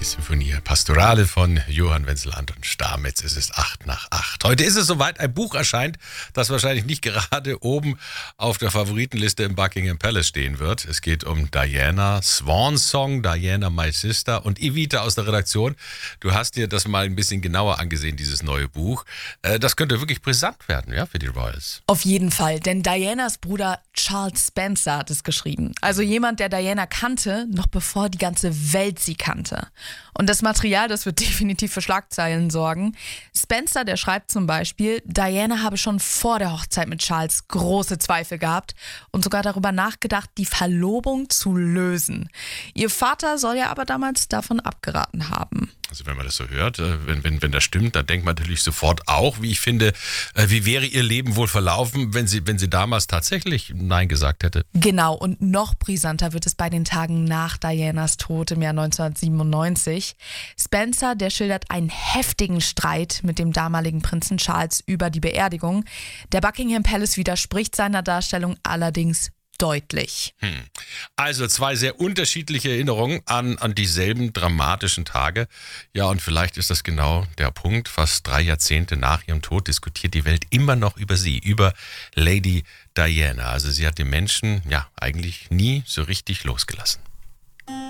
Symphonie Pastorale von Johann Wenzel Anton Stamm. Jetzt ist es 8:08. Heute ist es soweit, ein Buch erscheint, das wahrscheinlich nicht gerade oben auf der Favoritenliste im Buckingham Palace stehen wird. Es geht um Diana, Swan Song, Diana My Sister und Evita aus der Redaktion. Du hast dir das mal ein bisschen genauer angesehen, dieses neue Buch. Das könnte wirklich brisant werden, ja, für die Royals. Auf jeden Fall, denn Dianas Bruder Charles Spencer hat es geschrieben. Also jemand, der Diana kannte, noch bevor die ganze Welt sie kannte. Und das Material, das wird definitiv für Schlagzeilen sorgen. Spencer, der schreibt zum Beispiel, Diana habe schon vor der Hochzeit mit Charles große Zweifel gehabt und sogar darüber nachgedacht, die Verlobung zu lösen. Ihr Vater soll ja aber damals davon abgeraten haben. Also wenn man das so hört, wenn das stimmt, dann denkt man natürlich sofort auch, wie ich finde, wie wäre ihr Leben wohl verlaufen, wenn sie damals tatsächlich Nein gesagt hätte. Genau, und noch brisanter wird es bei den Tagen nach Dianas Tod im Jahr 1997. Spencer, der schildert einen heftigen Streit mit dem damaligen Prinzen Charles über die Beerdigung. Der Buckingham Palace widerspricht seiner Darstellung allerdings deutlich. Also zwei sehr unterschiedliche Erinnerungen an dieselben dramatischen Tage. Ja, und vielleicht ist das genau der Punkt. Fast 3 Jahrzehnte nach ihrem Tod diskutiert die Welt immer noch über sie, über Lady Diana. Also sie hat den Menschen ja eigentlich nie so richtig losgelassen.